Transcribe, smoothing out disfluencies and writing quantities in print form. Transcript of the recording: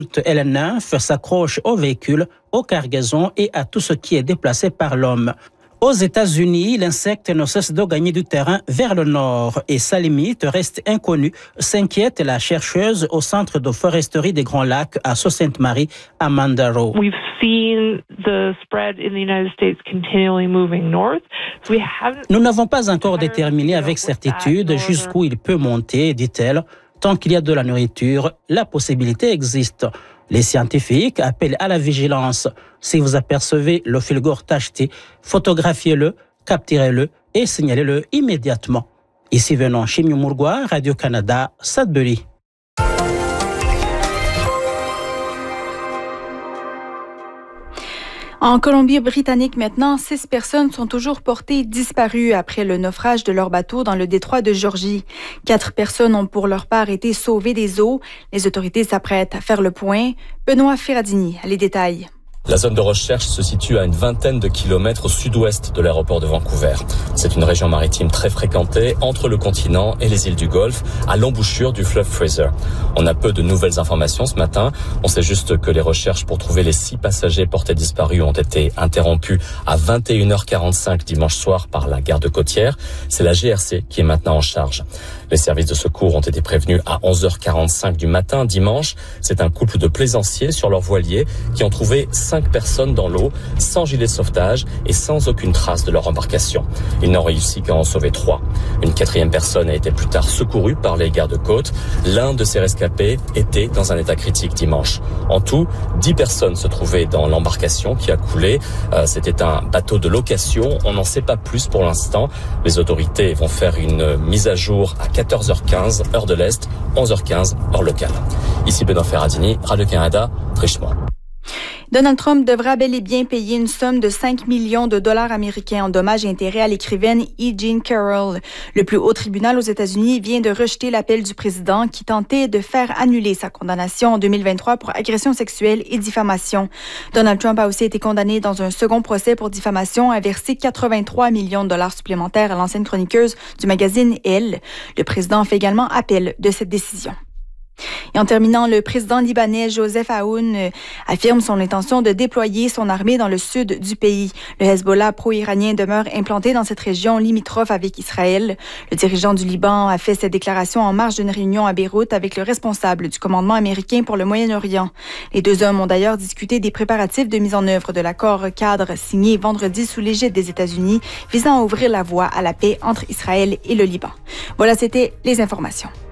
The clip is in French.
L9 s'accroche aux véhicules, aux cargaisons et à tout ce qui est déplacé par l'homme. Aux États-Unis, l'insecte ne cesse de gagner du terrain vers le nord et sa limite reste inconnue, s'inquiète la chercheuse au Centre de foresterie des Grands Lacs à Sault-Sainte-Marie, Amanda Rowe. We've seen the spread in the United States continually moving north. Nous n'avons pas encore déterminé avec certitude jusqu'où il peut monter, dit-elle. Tant qu'il y a de la nourriture, la possibilité existe. Les scientifiques appellent à la vigilance. Si vous apercevez le filgore tacheté, photographiez-le, capturez-le et signalez-le immédiatement. Ici venant Chimio Mourgoua, Radio-Canada, Sudbury. En Colombie-Britannique maintenant, 6 personnes sont toujours portées disparues après le naufrage de leur bateau dans le détroit de Georgie. 4 personnes ont pour leur part été sauvées des eaux. Les autorités s'apprêtent à faire le point. Benoît Ferradini a les détails. La zone de recherche se situe à une vingtaine de kilomètres au sud-ouest de l'aéroport de Vancouver. C'est une région maritime très fréquentée entre le continent et les îles du Golfe, à l'embouchure du fleuve Fraser. On a peu de nouvelles informations ce matin. On sait juste que les recherches pour trouver les 6 passagers portés disparus ont été interrompues à 21h45 dimanche soir par la garde côtière. C'est la GRC qui est maintenant en charge. Les services de secours ont été prévenus à 11h45 du matin dimanche. C'est un couple de plaisanciers sur leur voilier qui ont trouvé 5 personnes dans l'eau, sans gilet de sauvetage et sans aucune trace de leur embarcation. Ils n'ont réussi qu'à en sauver 3. Une 4e personne a été plus tard secourue par les gardes-côtes. L'un de ces rescapés était dans un état critique dimanche. En tout, 10 personnes se trouvaient dans l'embarcation qui a coulé. C'était un bateau de location. On n'en sait pas plus pour l'instant. Les autorités vont faire une mise à jour à 14h15, heure de l'Est, 11h15, heure locale. Ici Benoît Ferradini, Radio-Canada, Richmond. Donald Trump devra bel et bien payer une somme de 5 millions de dollars américains en dommages et intérêts à l'écrivaine E. Jean Carroll. Le plus haut tribunal aux États-Unis vient de rejeter l'appel du président qui tentait de faire annuler sa condamnation en 2023 pour agression sexuelle et diffamation. Donald Trump a aussi été condamné dans un second procès pour diffamation à verser 83 millions de dollars supplémentaires à l'ancienne chroniqueuse du magazine Elle. Le président fait également appel de cette décision. Et en terminant, le président libanais Joseph Aoun affirme son intention de déployer son armée dans le sud du pays. Le Hezbollah pro-iranien demeure implanté dans cette région limitrophe avec Israël. Le dirigeant du Liban a fait cette déclaration en marge d'une réunion à Beyrouth avec le responsable du commandement américain pour le Moyen-Orient. Les 2 hommes ont d'ailleurs discuté des préparatifs de mise en œuvre de l'accord cadre signé vendredi sous l'égide des États-Unis visant à ouvrir la voie à la paix entre Israël et le Liban. Voilà, c'était les informations.